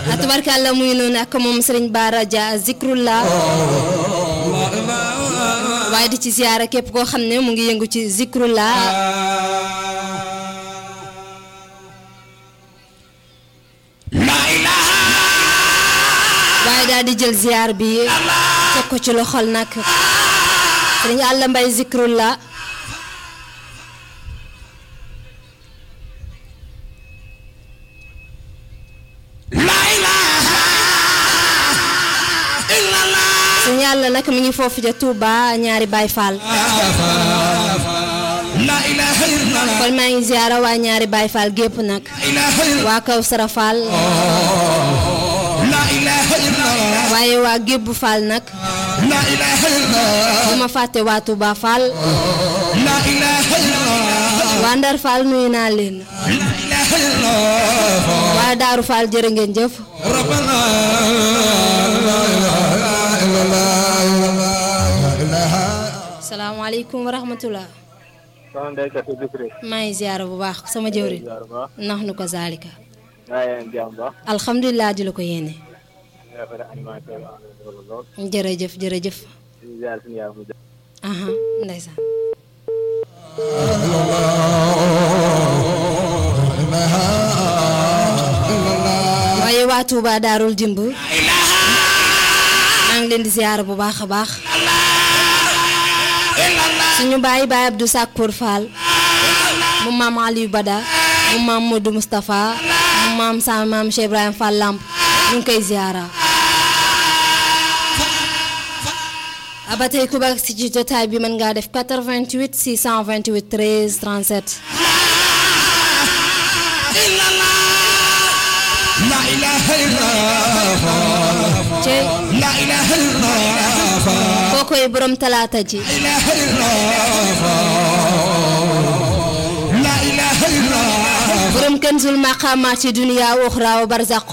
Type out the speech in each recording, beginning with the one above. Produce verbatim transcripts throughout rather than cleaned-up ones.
tubarkalla muy noonu ak moom Serigne Bara Dia zikrullah waaye di ci ziyaara képp koo xam ne mu ngi yëngu ci zikrullah waaye daal di jël ziyaar bi teg ko ci loxol nag Serigne Alla Mbaye zikrullah Serigne Alla nag mi ngi foofu ca Touba ñaari Baye Fall kon maa ngi ziyaara waa ñaari Baye Fall gépp nag waa Kawsara Fall waaye waa Gébbu Fall nag bu ma fàtte waa Touba Fall waa Ndar Fall nuyu naa leen waa Daaru Fall jërë ngeen jëf salaamaaleykum wa rahmatullah maa ngi ziyaara bu baax sama jëwriñ nax nu ko zaalika alhamdulilah di la ko yéene jërëjëf jërëjëf aha ndeysaan waaye waa Touba Daarul Dimb maa ngi leen di ziyaara bu baax a baax suñu baay baay Abdou Sakkour Fall mu maam Aliou Bada mu maam Modou Moustapha mu maam sama maam Cheikh Ibrahima Fall Lamp ñu ngi koy ziyaara aba tey ku baax si ci jotaay bi mën ngaa def quatre-vingt-huit six cent vingt-huit treize trente-sept la ilaha illallah la ilaha illallah kookoy borom talaata ji la ilaha illallah borom kanzul maqaamaat ci dunya wa uxra wa barzaq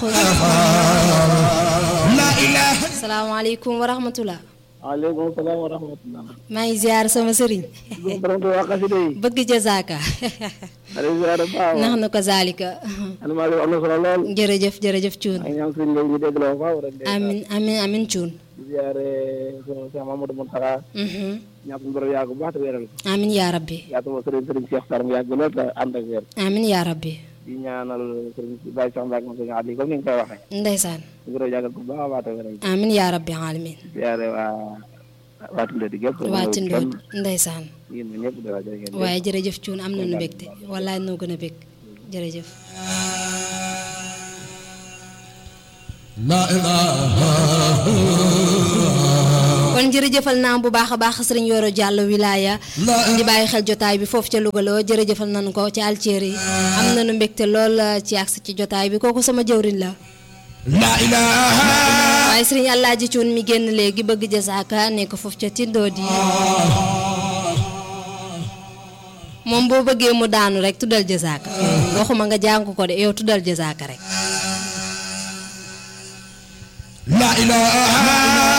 la ilaha salaamaaleykum wa rahmatullah waaleykum salaam wa rahmatullah maa ngi ziar sama sëriñ bëgg jazaaka nax na ko zaalika jërëjëf jërëjëf cuun amin amin amin cuun ziare Cheikh Mamadou Mountakha ñaan suñu borom yàgg bu baax te wéral amin yaa rabbi yaa sama sëriñ sëriñ Cheikh Sarr mu yàgg lool te ànd ak wér amin yaa rabbi di ñaanal sëriñ Baye Cheikh Mbacke mo sëriñ Ali comme ni nga koy waxee ndeysaan suñu borom yàggal bu baax a baax te wéral amin yaa rabbi alamin ziare waa waa Tindodi gépp waa Tindodi ndeysaan yéen ñëpp da jërë ngeen waaye jërëjëf cuun am nañu mbégte wallaay noo gën a bég jërëjëf la ilaha kon jërëjëfal naa bu baax a baax sëriñ Yoro Diallo wilaya di bàyyi xel jotaay bi foofu ca Louga loo jërëjëfal nañu ko ci Algérie am nañu mbégte lool ci agsi ci jotaay bi kooku sama jëwriñ la la ilaha waaye sëriñ Alaaji Cuun mi génn léegi bëgg jasaaka nekk foofu ca Tindodi moom boo bëggee mu daanu rek tuddal jasaaka waxuma nga jàng ko de yow tuddal jasaaka rek la ilaha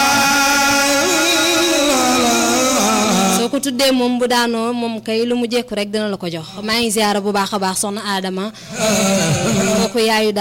soo ko tuddee moom bu daanoo moom kay lu mu jekku rek dina la ko jox maa ngi ziyaara bu baax a baax soxna Adama kooku yaayu